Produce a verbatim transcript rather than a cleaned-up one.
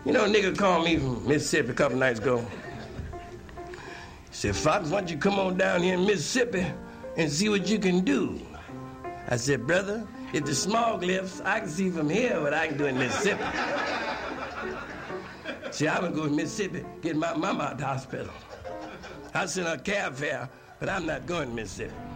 You know, a nigga called me from Mississippi a couple nights ago. He said, Fox, why don't you come on down here in Mississippi and see what you can do? I said, brother, if the smog lifts, I can see from here what I can do in Mississippi. See, I would go to Mississippi, get my mama out of the hospital. I sent her a cab fare, but I'm not going to Mississippi.